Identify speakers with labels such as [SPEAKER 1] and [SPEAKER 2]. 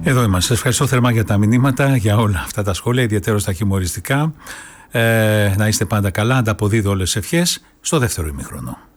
[SPEAKER 1] Εδώ είμαστε. Σας ευχαριστώ θερμά για τα μηνύματα, για όλα αυτά τα σχόλια, ιδιαίτερα στα χιουμοριστικά. Να είστε πάντα καλά, ανταποδίδω όλες τις ευχές στο δεύτερο ημίχρονο.